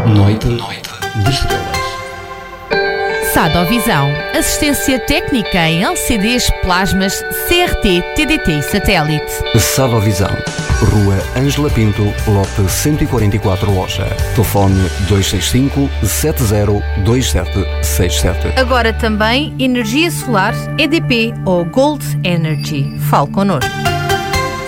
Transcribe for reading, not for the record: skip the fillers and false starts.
Noite de estrelas. Sadovisão, assistência técnica em LCDs, plasmas, CRT, TDT e satélite. Sadovisão, Rua Ângela Pinto, lote 144 Loja. Telefone 265 702767. Agora também energia solar, EDP ou Gold Energy. Fale connosco.